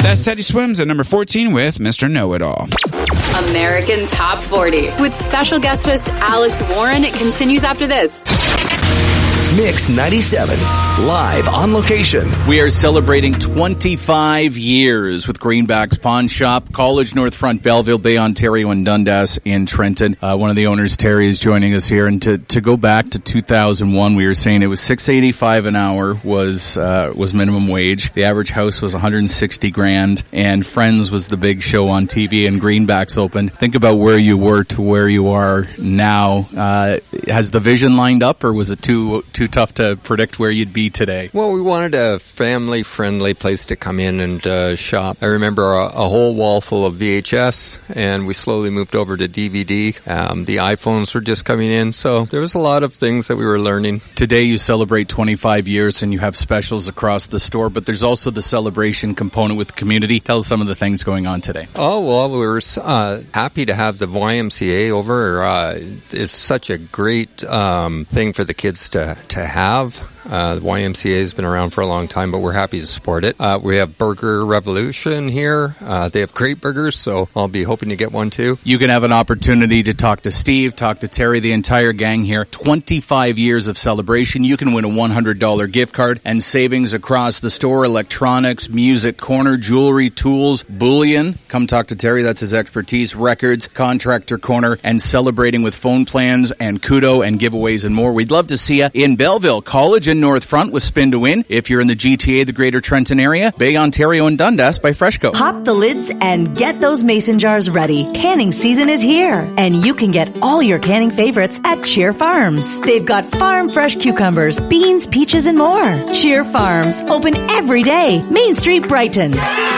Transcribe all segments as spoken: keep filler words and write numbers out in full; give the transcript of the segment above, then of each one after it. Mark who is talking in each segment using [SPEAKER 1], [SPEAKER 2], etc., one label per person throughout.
[SPEAKER 1] That's Teddy Swims at number fourteen with Mister Know-It-All.
[SPEAKER 2] American Top forty. With special guest host Alex Warren, it continues after this.
[SPEAKER 3] Mix ninety-seven, live on location.
[SPEAKER 4] We are celebrating twenty-five years with Greenback's Pawn Shop, College North Front, Belleville, Bay, Ontario, and Dundas in Trenton. Uh, one of the owners, Terry, is joining us here. And to, to go back to two thousand one, we were saying it was six eighty-five an hour was uh, was minimum wage. The average house was one hundred sixty grand, and Friends was the big show on T V, and Greenback's open. Think about where you were to where you are now. Uh, has the vision lined up, or was it too too tough to predict where you'd be today?
[SPEAKER 5] Well, we wanted a family-friendly place to come in and uh, shop. I remember a, a whole wall full of V H S, and we slowly moved over to D V D. Um, the iPhones were just coming in, so there was a lot of things that we were learning.
[SPEAKER 4] Today you celebrate twenty-five years, and you have specials across the store, but there's also the celebration component with the community. Tell us some of the things going on today.
[SPEAKER 5] Oh, well, we were uh, happy to have the Y M C A over. Uh, it's such a great um, thing for the kids to, to have. Uh, the Y M C A has been around for a long time, but we're happy to support it. Uh, we have Burger Revolution here. Uh, they have great burgers, so I'll be hoping to get one too.
[SPEAKER 4] You can have an opportunity to talk to Steve, talk to Terry, the entire gang here. twenty-five years of celebration. You can win a one hundred dollars gift card and savings across the store. Electronics, music corner, jewelry, tools, bullion. Come talk to Terry. That's his expertise. Records, contractor corner, and celebrating with phone plans and kudo and giveaways and more. We'd love to see you in Belleville, College and North Front with Spin to Win. If you're in the G T A, the Greater Trenton area, Bay, Ontario, and Dundas by Freshco.
[SPEAKER 6] Pop the lids and get those mason jars ready. Canning season is here, and you can get all your canning favorites at Cheer Farms. They've got farm fresh cucumbers, beans, peaches, and more. Cheer Farms, open every day. Main Street, Brighton.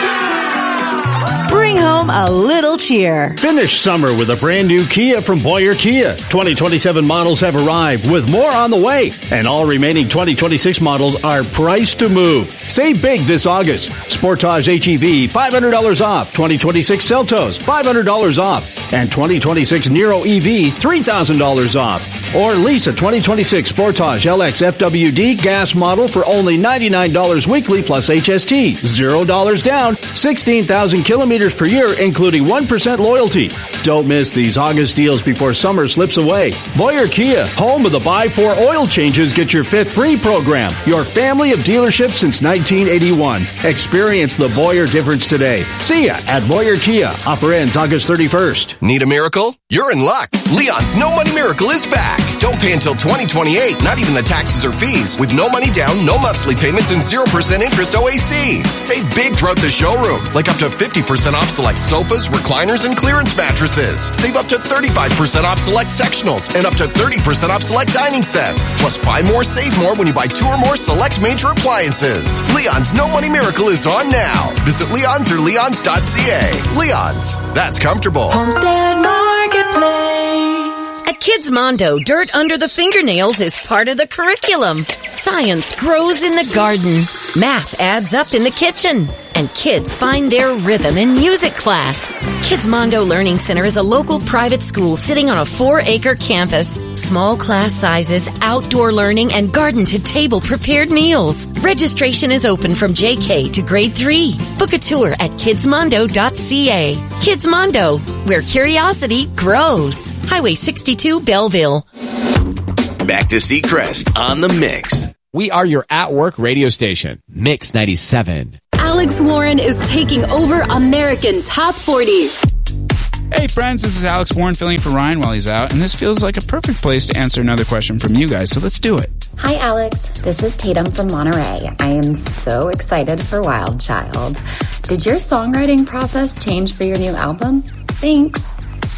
[SPEAKER 6] Bring home a little cheer.
[SPEAKER 7] Finish summer with a brand new Kia from Boyer Kia. twenty twenty-seven models have arrived with more on the way. And all remaining twenty twenty-six models are priced to move. Save big this August. Sportage H E V, five hundred dollars off. twenty twenty-six Seltos, five hundred dollars off. And twenty twenty-six Nero E V, three thousand dollars off. Or lease a twenty twenty-six Sportage L X F W D gas model for only ninety-nine dollars weekly plus H S T. zero dollars down, sixteen thousand kilometers per year, including one percent loyalty. Don't miss these August deals before summer slips away. Boyer Kia, home of the Buy Four Oil Changes, Get Your Fifth Free program. Your family of dealerships since nineteen eighty-one. Experience the Boyer difference today. See ya at Boyer Kia. Offer ends August thirty-first.
[SPEAKER 3] Need a miracle? You're in luck. Leon's No Money Miracle is back. Don't pay until twenty twenty-eight, not even the taxes or fees, with no money down, no monthly payments, and zero percent interest O A C. Save big throughout the showroom, like up to fifty percent off select sofas, recliners, and clearance mattresses. Save up to thirty-five percent off select sectionals, and up to thirty percent off select dining sets. Plus, buy more, save more when you buy two or more select major appliances. Leon's No Money Miracle is on now. Visit Leon's or leons dot c a. Leon's. That's comfortable.
[SPEAKER 8] Homestead Marketplace.
[SPEAKER 9] At Kids Mondo, dirt under the fingernails is part of the curriculum. Science grows in the garden. Math adds up in the kitchen. And kids find their rhythm in music class. Kids Mondo Learning Center is a local private school sitting on a four-acre campus. Small class sizes, outdoor learning, and garden-to-table prepared meals. Registration is open from J K to grade three. Book a tour at kids mondo dot c a. Kids Mondo, where curiosity grows. Highway sixty-two, Belleville.
[SPEAKER 3] Back to Seacrest on the Mix.
[SPEAKER 10] We are your at-work radio station, Mix ninety-seven.
[SPEAKER 2] Alex Warren is taking over American Top forty.
[SPEAKER 1] Hey friends, this is Alex Warren filling in for Ryan while he's out, and this feels like a perfect place to answer another question from you guys, so let's do it.
[SPEAKER 11] Hi Alex, this is Tatum from Monterey. I am so excited for Wild Child. Did your songwriting process change for your new album? Thanks.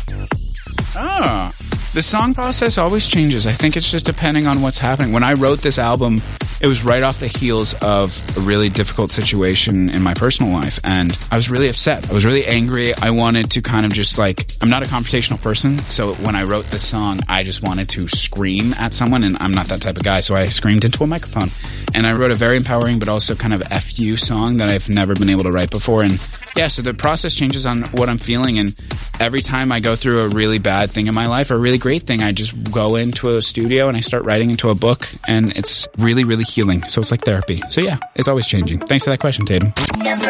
[SPEAKER 1] Ah, the song process always changes. I think it's just depending on what's happening. When I wrote this album, it was right off the heels of a really difficult situation in my personal life, and I was really upset. I was really angry. I wanted to kind of just like, I'm not a confrontational person, so when I wrote this song, I just wanted to scream at someone, and I'm not that type of guy, so I screamed into a microphone. And I wrote a very empowering but also kind of F you song that I've never been able to write before. And yeah, so the process changes on what I'm feeling, and every time I go through a really bad thing in my life or a really great thing, I just go into a studio and I start writing into a book, and it's really, really healing. So it's like therapy. So yeah, it's always changing. Thanks for that question, Tatum.
[SPEAKER 8] Number